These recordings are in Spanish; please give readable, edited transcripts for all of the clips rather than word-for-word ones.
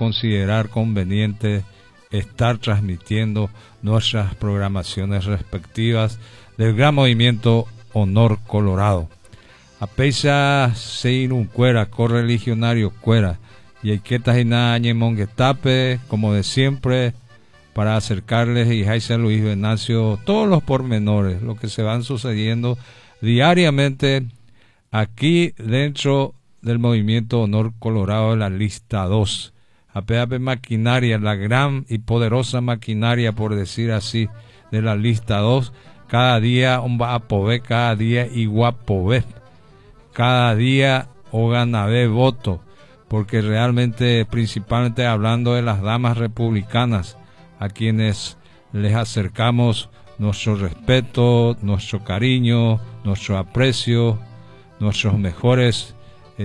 considerar conveniente estar transmitiendo nuestras programaciones respectivas del gran movimiento Honor Colorado. Apeisa sein un cuera, correligionario cuera, y hay que monguetape, como de siempre, para acercarles y Jaisa Luis Venancio todos los pormenores, lo que se van sucediendo diariamente aquí dentro del movimiento Honor Colorado de la lista 2. APAP maquinaria, la gran y poderosa maquinaria, por decir así, de la lista 2. Cada día va a poder, cada día iguapové, cada día o ganabé voto, porque realmente, principalmente hablando de las damas republicanas, a quienes les acercamos nuestro respeto, nuestro cariño, nuestro aprecio, nuestros mejores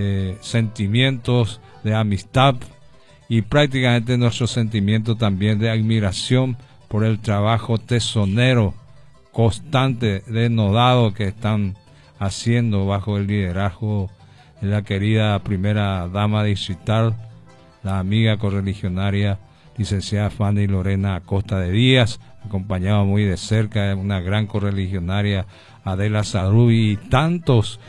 sentimientos de amistad y prácticamente nuestro sentimiento también de admiración por el trabajo tesonero, constante, denodado que están haciendo bajo el liderazgo de la querida primera dama distrital, la amiga correligionaria licenciada Fanny Lorena Acosta de Díaz, acompañada muy de cerca de una gran correligionaria Adela Sarubi y tantas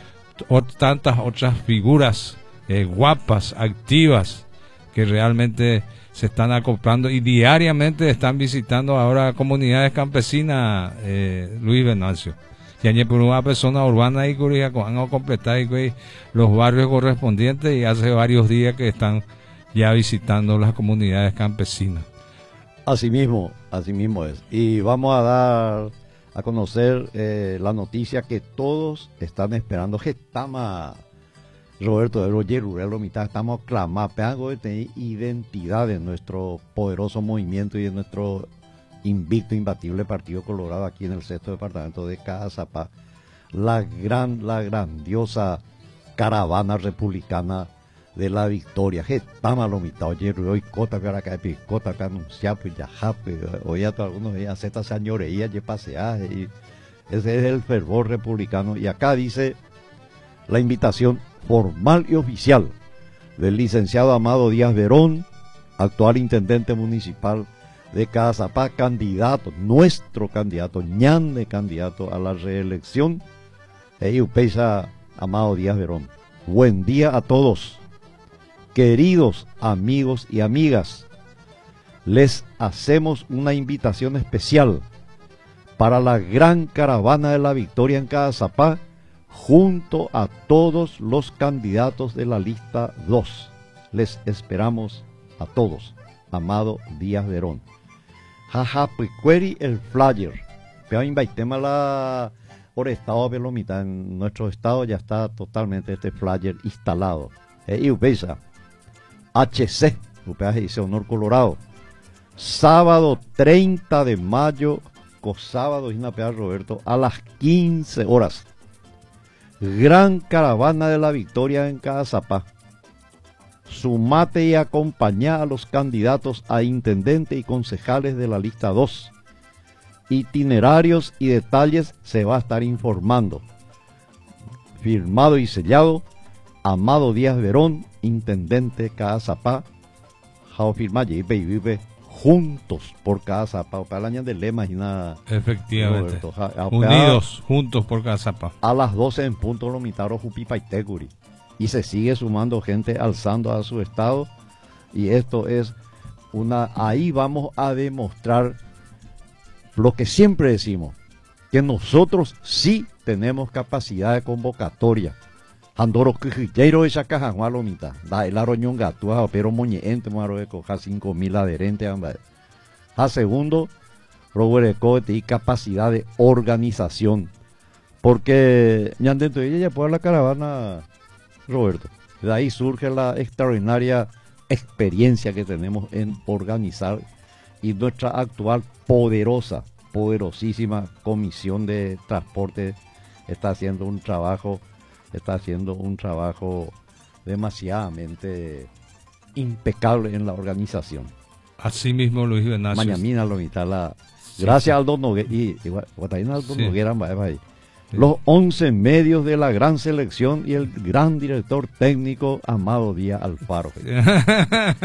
otras figuras guapas, activas, que realmente se están acoplando y diariamente están visitando ahora comunidades campesinas, Luis Venancio. Y por una persona urbana y han completado los barrios correspondientes y hace varios días que están ya visitando las comunidades campesinas. Así mismo es. Y vamos a dar a conocer la noticia que todos están esperando. Getama Roberto de Roger, mitad estamos clamando de tener identidad de nuestro poderoso movimiento y de nuestro invicto, imbatible Partido Colorado aquí en el sexto departamento de Cazapá. La grandiosa caravana republicana de la victoria. Getama lo mitad, oye, hoy cota que ahora cae picota que anuncia pues ya jape, hoy a algunos días Z señoreía y paseaje y ese es el fervor republicano. Y acá dice la invitación formal y oficial del licenciado Amado Díaz Verón, actual intendente municipal de Cazapá, candidato, nuestro candidato, ñande candidato a la reelección, Upesa Amado Díaz Verón. Buen día a todos, queridos amigos y amigas. Les hacemos una invitación especial para la gran caravana de la victoria en Cazapá, junto a todos los candidatos de la lista 2. Les esperamos a todos. Amado Díaz Verón. Jaja, pues query el flyer. Pero invitemos la por estado de Velomita. En nuestro estado ya está totalmente este flyer instalado. Y upesa HC, upesa dice Honor Colorado. Sábado 30 de mayo, sábado, Roberto, a las 15 horas. Gran caravana de la victoria en Cazapá. Sumate y acompañá a los candidatos a intendente y concejales de la lista 2. Itinerarios y detalles se va a estar informando. Firmado y sellado, Amado Díaz Verón, intendente Cazapá. Jao firma y vive juntos por Cazapá. Para el año de lema y nada. Efectivamente. Unidos, juntos por Cazapá. A las 12 en punto lo mitaron Jupipa y Teguri. Y se sigue sumando gente alzando a su estado. Y esto es ahí vamos a demostrar lo que siempre decimos, que nosotros sí tenemos capacidad de convocatoria. Andoro Quijilleiro esa caja lo mitad. Da el aroñón gatua, pero moñeente maro de coja 5.000 adherentes. A segundo, Robereco y capacidad de organización. Porque ya dentro de ella ya puede la caravana, Roberto. De ahí surge la extraordinaria experiencia que tenemos en organizar y nuestra actual poderosísima comisión de transporte está haciendo un trabajo demasiadamente impecable en la organización. Así mismo, Luis Venancio. Mañamina lo mitad la. Gracias al don Noguera y Aldo Noguera, los 11 medios de la gran selección y el gran director técnico Amado Díaz Alfaro.